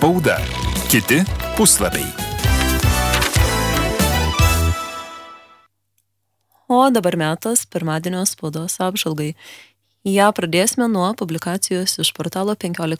Spauda. Kiti puslapiai. O dabar metas pirmadienio spaudos apžvalgai. Ją pradėsime nuo publikacijos iš portalo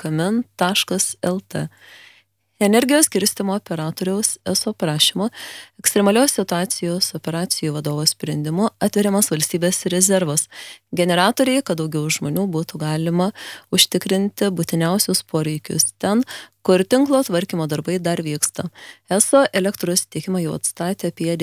15min.lt. Energijos skirstymo operatoriaus ESO prašymu ekstremalios situacijos operacijų vadovo sprendimu atveriamas valstybės rezervas. Generatoriai, kad daugiau žmonių būtų galima užtikrinti būtiniausius poreikius ten, kur tinklo tvarkymo darbai dar vyksta. ESO elektros tiekimą jau atstatė apie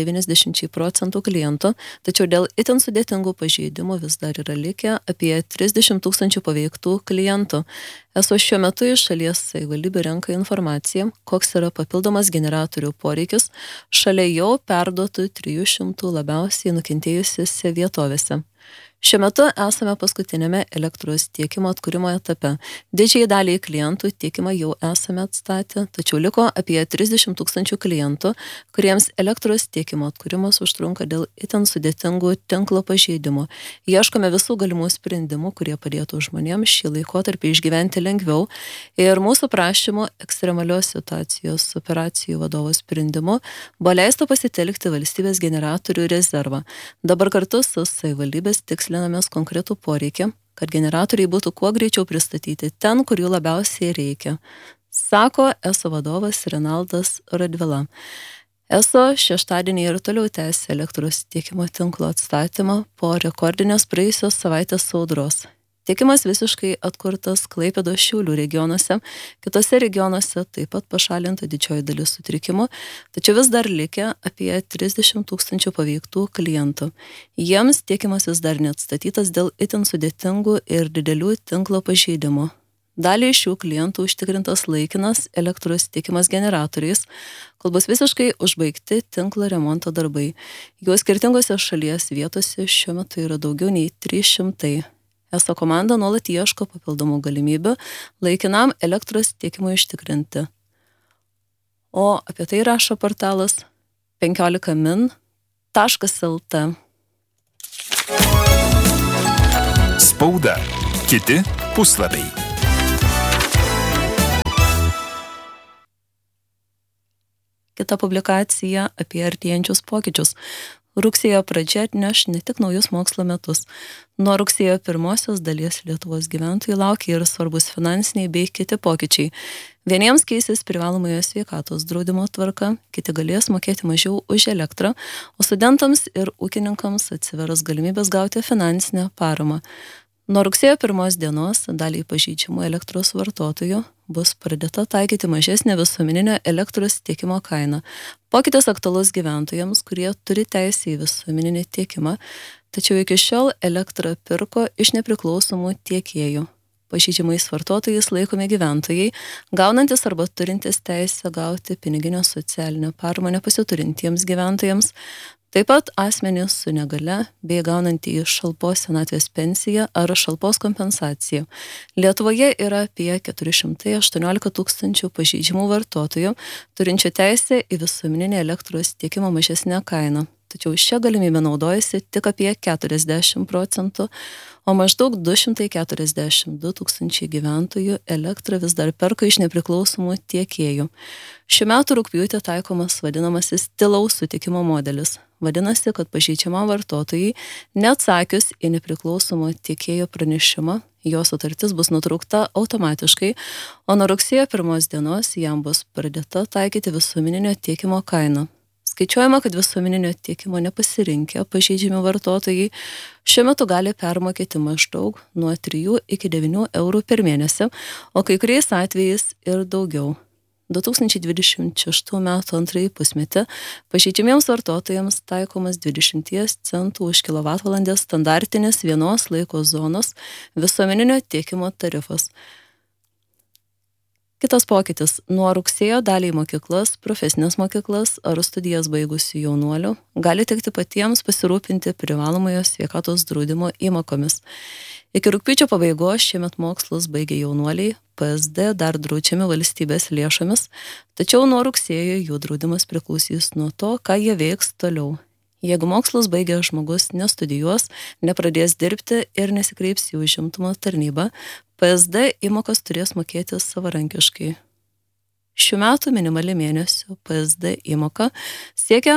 90% klientų, tačiau dėl itin sudėtingų pažeidimų vis dar yra likę apie 30 000 paveiktų klientų. ESO šiuo metu iš šalies savivaldybių renka informaciją, koks yra papildomas generatorių poreikis šalia jau perduotų 300 labiausiai nukentėjusiose vietovėse. Šiuo metu esame paskutinėme elektros tiekimo atkūrimo etape. Didžiai daliai klientų tiekimą jau esame atstatę, tačiau liko apie 30 000 klientų, kuriems elektros tiekimo atkūrimas užtrunka dėl itin sudėtingų tinklo pažeidimų. Ieškome visų galimų sprendimų, kurie padėtų žmonėms šį laikotarpį išgyventi lengviau, ir mūsų prašymu ekstremalios situacijos operacijų vadovo sprendimu buvo leista pasitelkti valstybės generatorių rezervą. Dabar kartu su savivaldybės tikslinamės konkretų poreikį, kad generatoriai būtų kuo greičiau pristatyti ten, kur jų labiausiai reikia, sako ESO vadovas Renaldas Radvila. ESO šeštadienį ir toliau tęsia elektros tiekimo tinklo atstatymą po rekordinės praėjusios savaitės audros. Tiekimas visiškai atkurtas Klaipėdos Šiaulių regionuose, kitose regionuose taip pat pašalinta didžioji dalis sutrikimų, tačiau vis dar likę apie 30 000 paveiktų klientų. Jiems tiekimas vis dar neatstatytas dėl itin sudėtingų ir didelių tinklo pažeidimų. Daliai šių klientų užtikrintas laikinas elektros tiekimas generatoriais, kol bus visiškai užbaigti tinklo remonto darbai. Jų skirtingose šalies vietose šiuo metu yra daugiau nei 300. ESO komanda nuolat ieško papildomų galimybių laikinam elektros tiekimui užtikrinti. O apie tai rašo portalas 15min.lt. Spauda. Kiti puslapiai. Kita publikacija apie artėjančius pokyčius. Rugsėjo pradžia atneš ne tik naujus mokslo metus. Nuo rugsėjo pirmosios dalies Lietuvos gyventojų laukia ir svarbus finansiniai bei kiti pokyčiai. Vieniems keisis privalomojo sveikatos draudimo tvarka, kiti galės mokėti mažiau už elektrą, o studentams ir ūkininkams atsiveras galimybės gauti finansinę paramą. Nuo rugsėjo 1 dienos daliai pažeidžiamų elektros vartotojų bus pradėta taikyti mažesnė visuomeninio elektros tiekimo kaina. Pokytis aktualus gyventojams, kurie turi teisę į visuomeninį tiekimą, tačiau iki šiol elektrą pirko iš nepriklausomų tiekėjų. Pažeidžiamais vartotojais laikomi gyventojai, gaunantis arba turintis teisę gauti piniginę socialinę paramą nepasiturintiems gyventojams, taip pat asmenys su negale bei gaunantys šalpos senatvės pensiją ar šalpos kompensaciją. Lietuvoje yra apie 418 000 pažeidžiamų vartotojų, turinčių teisę į visuomeninį elektros tiekimo mažesnę kainą. Tačiau šią galimybę naudojasi tik apie 40%, o maždaug 242 000 gyventojų elektrą vis dar perka iš nepriklausomų tiekėjų. Šiuo metu rugpjūtį taikomas vadinamasis tylaus sutikimo modelis. Vadinasi, kad pažeidžiamam vartotojai, neatsakius į nepriklausomo tiekėjo pranešimą, jo sutartis bus nutraukta automatiškai, o nuo rugsėjo 1 dienos jam bus pradėta taikyti visuomeninio tiekimo kainą. Skaičiuojama, kad visuomeninio tiekimo nepasirinkę pažeidžiami vartotojai šiuo metu gali permokėti maždaug nuo 3 iki 9 eurų per mėnesį, o kai kuriais atvejais ir daugiau. 2026 metų antrąjį pusmetį pažeidžiamiems vartotojams taikomas 20 centų už kWh standartinės vienos laiko zonos visuomeninio tiekimo tarifas. Kitas pokytis. Nuo rugsėjo daliai mokyklas, profesinės mokyklas ar studijas baigusių jaunuolių gali tekti patiems pasirūpinti privalomojo sveikatos draudimo įmokomis. Iki rugpjūčio pabaigos šiemet mokslus baigė jaunuoliai, PSD dar draudžiami valstybės lėšomis, tačiau nuo rugsėjo jų draudimas priklausys nuo to, ką jie veiks toliau. Jeigu mokslus baigęs žmogus nestudijuos, nepradės dirbti ir nesikreips į užimtumo tarnybą, PSD įmokas turės mokėti savarankiškai. Šių metų minimali mėnesio PSD įmoka siekia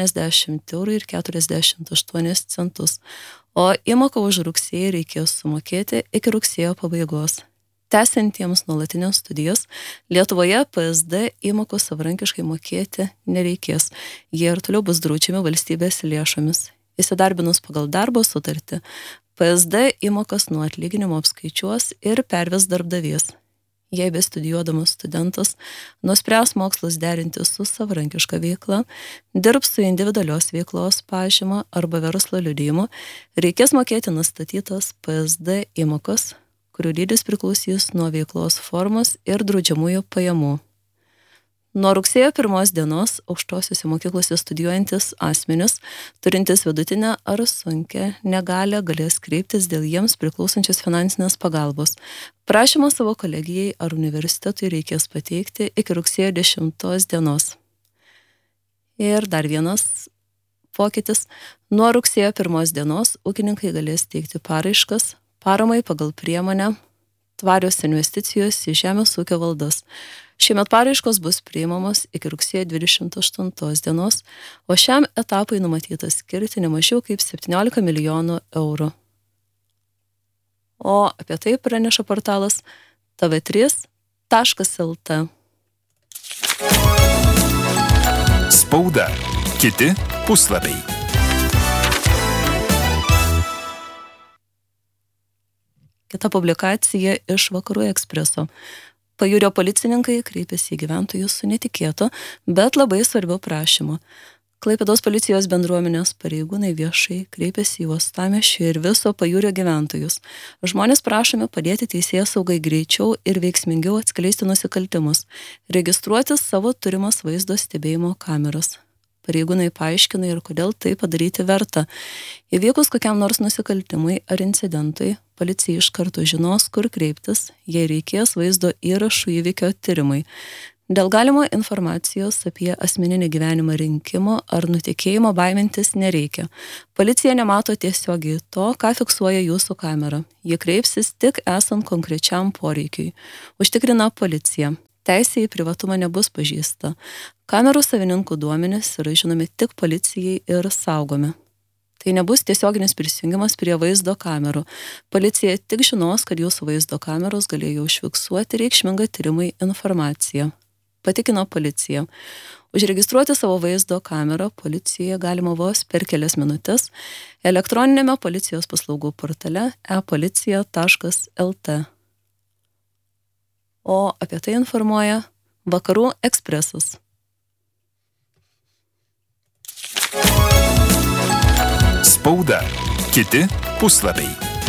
80,48 €, o įmoką už rugsėjį reikės sumokėti iki rugsėjo pabaigos. Tęsiantiems nuolatinės studijas Lietuvoje PSD įmokų savarankiškai mokėti nereikės. Jie ir toliau bus draudžiami valstybės lėšomis. Įsidarbinus pagal darbo sutartį, PSD įmokas nuo atlyginimo apskaičiuos ir perves darbdavys. Jei bestudijuodamas studentas nuspręs mokslus derinti su savarankiška veikla, dirbs su individualios veiklos pažyma arba verslo liudijimu, reikės mokėti nustatytas PSD įmokas, kurių dydis priklausys nuo veiklos formos ir draudžiamųjų pajamų. Nuo rugsėjo 1 dienos aukštosiuose mokyklose studijuojantis asmenys, turintis vidutinę ar sunkią negalią, galės kreiptis dėl jiems priklausančios finansinės pagalbos. Prašymą savo kolegijai ar universitetui reikės pateikti iki rugsėjo 10 dienos. Ir dar vienas pokytis. Nuo rugsėjo 1 dienos ūkininkai galės teikti paraiškas paramai pagal priemonę tvarios investicijos į žemės ūkio valdas. Šiemet paraiškos bus priimamos iki rugsėjo 28 dienos, o šiam etapui numatyta skirti ne mažiau kaip 17 milijonų eurų. O apie tai praneša portalas tv3.lt. Spauda. Kiti puslapiai. Kita publikacija iš Vakarų Ekspreso. Pajūrio policininkai kreipėsi į gyventojus su netikėtu, bet labai svarbiu prašymu. Klaipėdos policijos bendruomenės pareigūnai viešai kreipėsi į Uostamiesčio ir viso Pajūrio gyventojus. Žmonės prašomi padėti teisėsaugai greičiau ir veiksmingiau atskleisti nusikaltimus, registruoti savo turimas vaizdo stebėjimo kameras. Pareigūnai paaiškina ir kodėl tai padaryti verta. Įvykus kokiam nors nusikaltimui ar incidentui, policija iš karto žinos, kur kreiptis, jei reikės vaizdo įrašų įvykio tyrimui. Dėl galimo informacijos apie asmeninį gyvenimą rinkimo ar nutekėjimo baimintis nereikia. Policija nemato tiesiogiai to, ką fiksuoja jūsų kamera. Ji kreipsis tik esant konkrečiam poreikiui. Užtikrina policija. Teisė į privatumą nebus pažįsta. Kamerų savininkų duomenys yra žinomi tik policijai ir saugomi. Tai nebus tiesioginis prisijungimas prie vaizdo kamerų. Policija tik žinos, kad jūsų vaizdo kameros galėjo užfiksuoti reikšmingą tyrimui informaciją. Patikino policija. Užregistruoti savo vaizdo kamerą policijoje galima vos per kelias minutės elektroninėme policijos paslaugų portale e-policija.lt. O apie tai informuoja Vakarų Ekspresas. Spauda. Kiti puslapiai.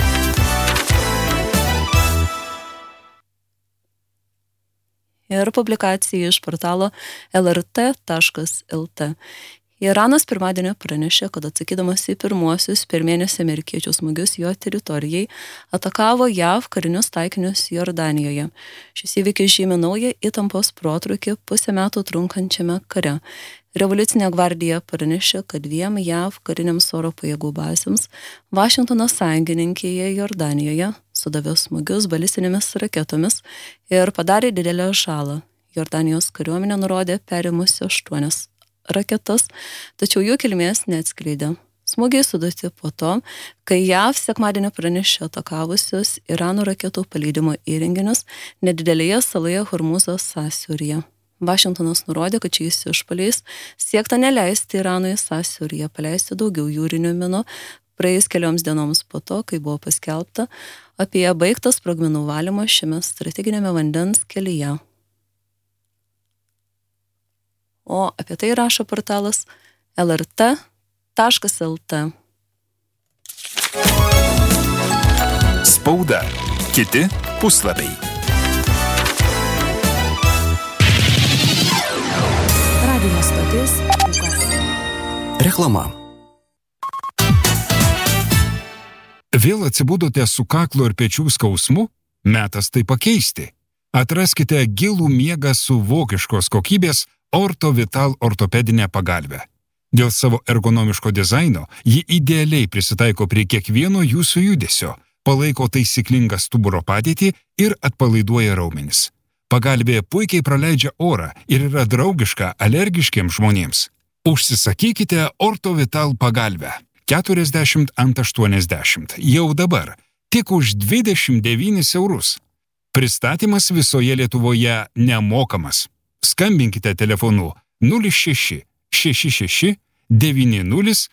Ir publikacija iš portalo lrt.lt. Iranas pirmadienį pranešė, kad atsakydamas į pirmuosius per mėnesį amerikiečių smūgius jo teritorijai atakavo JAV karinius taikinius Jordanijoje. Šis įvykis žymi naują įtampos protrūkį pusę metų trunkančiame kare. Revoliucinė gvardija pranešė, kad 2 JAV kariniams oro pajėgų bazėms Vašingtono sąjungininkėje Jordanijoje sudavė smūgius balistinėmis raketomis ir padarė didelę žalą. Jordanijos kariuomenė nurodė perimusi 8 raketas, tačiau jų kilmės neatskleidė. Smūgiai suduoti po to, kai JAV sekmadienį pranešė atakavusius Irano raketų paleidimo įrenginius nedidelėje saloje Hormūzo sąsiauryje. Vašingtonas nurodė, kad šiais išpuoliais siekta neleisti Iranui sąsiauryje paleisti daugiau jūrinių minų praėjus kelioms dienoms po to, kai buvo paskelbta apie baigtą sprogmenų valymą šiame strateginėme vandens kelyje. O apie tai rašo portalas lrt.lt. Spauda. Kiti puslapiai. Radio stotis Ūkas. Reklama. Vėl atsibudote su kaklo ir pečių skausmu? Metas tai pakeisti. Atraskite gilų miegą su vokiškos kokybės Ortovital ortopedinę pagalvę. Dėl savo ergonomiško dizaino ji idealiai prisitaiko prie kiekvieno jūsų judesio, palaiko taisyklingą stuburo padėtį ir atpalaiduoja raumenis. Pagalvė puikiai praleidžia orą ir yra draugiška alergiškiems žmonėms. Užsisakykite Ortovital pagalvę 40 ant 80 jau dabar, tik už 29 eurus. Pristatymas visoje Lietuvoje nemokamas. Skambinkite telefonu 06 66 90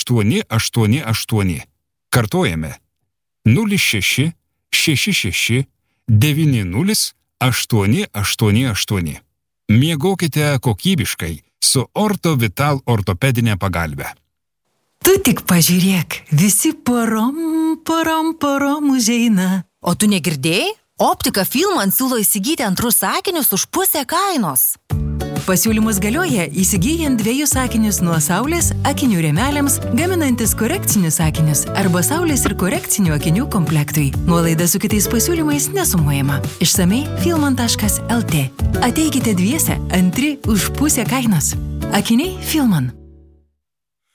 888. Kartojame 06 66 90 888. Miegokite kokybiškai su Ortovital ortopedinė pagalvė. Tu tik pažiūrėk, visi porom užeina. O tu negirdėjai? Optika Filman siūlo įsigyti antrus akinius už pusę kainos. Pasiūlymus galioja įsigyjant 2 akinius nuo saulės akinių rėmeliams, gaminantis korekcinius akinius arba saulės ir korekcinių akinių komplektui. Nuolaida su kitais pasiūlymais nesumuojama. Išsamei filman.lt. Ateikite dviese, antri už pusę kainos. Akiniai Filman.